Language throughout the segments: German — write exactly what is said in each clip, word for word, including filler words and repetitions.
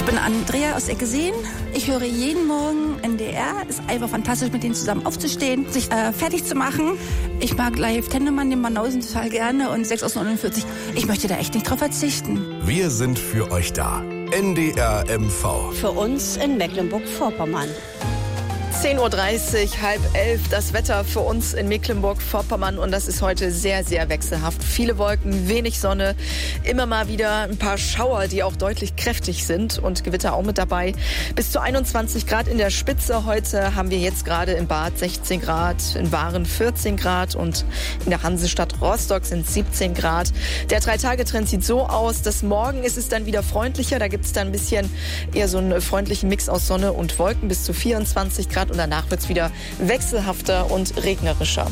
bin Andrea aus Eckeseen. Ich höre jeden Morgen N D R. Ist einfach fantastisch, mit denen zusammen aufzustehen, sich äh, fertig zu machen. Ich mag live Tennemann, den Banausen total gerne und sechs aus neunundvierzig. Ich möchte da echt nicht drauf verzichten. Wir sind für euch da. N D R M V. Für uns in Mecklenburg-Vorpommern. zehn Uhr dreißig, halb elf, das Wetter für uns in Mecklenburg-Vorpommern und das ist heute sehr, sehr wechselhaft. Viele Wolken, wenig Sonne, immer mal wieder ein paar Schauer, die auch deutlich kräftig sind und Gewitter auch mit dabei. Bis zu einundzwanzig Grad in der Spitze. Heute haben wir jetzt gerade in Bad sechzehn Grad, in Waren vierzehn Grad und in der Hansestadt Rostock sind siebzehn Grad. Der Drei-Tage-Trend sieht so aus, dass morgen ist es dann wieder freundlicher. Da gibt es dann ein bisschen eher so einen freundlichen Mix aus Sonne und Wolken bis zu vierundzwanzig Grad. Und danach wird es wieder wechselhafter und regnerischer.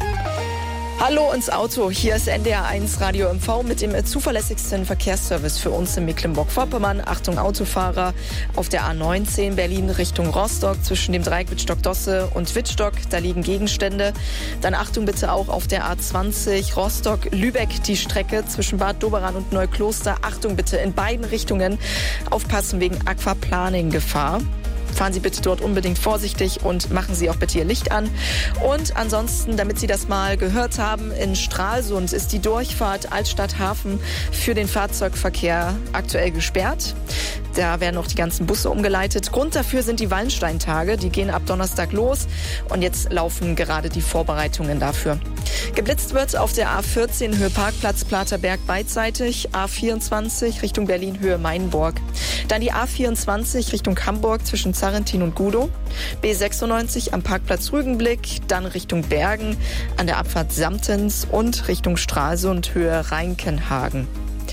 Hallo ins Auto, hier ist N D R eins Radio M V mit dem zuverlässigsten Verkehrsservice für uns in Mecklenburg-Vorpommern. Achtung Autofahrer, auf der A neunzehn Berlin Richtung Rostock zwischen dem Dreieck Wittstock-Dosse und Wittstock, da liegen Gegenstände. Dann Achtung bitte auch auf der A zwanzig Rostock-Lübeck, die Strecke zwischen Bad Doberan und Neukloster. Achtung bitte in beiden Richtungen, aufpassen wegen Aquaplaning-Gefahr. Fahren Sie bitte dort unbedingt vorsichtig und machen Sie auch bitte Ihr Licht an. Und ansonsten, damit Sie das mal gehört haben, in Stralsund ist die Durchfahrt Altstadt-Hafen für den Fahrzeugverkehr aktuell gesperrt. Da werden auch die ganzen Busse umgeleitet. Grund dafür sind die Wallensteintage. Die gehen ab Donnerstag los und jetzt laufen gerade die Vorbereitungen dafür. Geblitzt wird auf der A vierzehn Höhe Parkplatz Platerberg beidseitig, A vierundzwanzig Richtung Berlin Höhe Mainburg. Dann die A vierundzwanzig Richtung Hamburg zwischen Zarrentin und Gudow. B sechsundneunzig am Parkplatz Rügenblick, dann Richtung Bergen an der Abfahrt Samtens und Richtung Stralsund Höhe Reinkenhagen.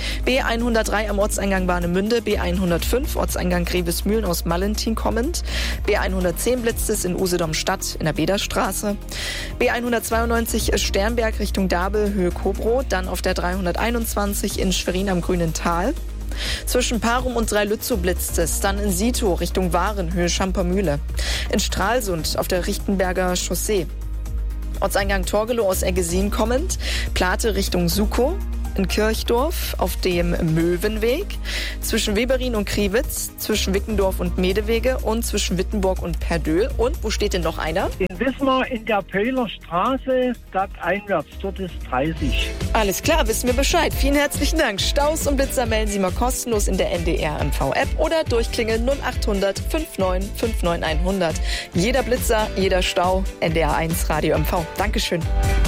B hundertdrei am Ortseingang Warnemünde, B hundertfünf Ortseingang Grevesmühlen aus Mallentin kommend, B hundertzehn blitzt es in Usedom-Stadt in der Bederstraße, B hundertzweiundneunzig Sternberg Richtung Dabel Höhe Kobrow, dann auf der dreihunderteinundzwanzig in Schwerin am Grünen Tal. Zwischen Parum und Dreilützow blitzt es, dann in Sito Richtung Waren Höhe Schampermühle, in Stralsund auf der Richtenberger Chaussee. Ortseingang Torgelow aus Eggesin kommend, Plate Richtung Sukow. In Kirchdorf auf dem Möwenweg, zwischen Weberin und Kriwitz, zwischen Wickendorf und Medewege und zwischen Wittenborg und Perdöhl. Und wo steht denn noch einer? In Wismar in der Pöhler Straße, stadteinwärts, dort ist dreißig. Alles klar, wissen wir Bescheid. Vielen herzlichen Dank. Staus und Blitzer melden Sie mal kostenlos in der N D R M V-App oder durchklingeln null achthundert neunundfünfzig neunundfünfzig hundert. Jeder Blitzer, jeder Stau, N D R eins Radio M V. Dankeschön.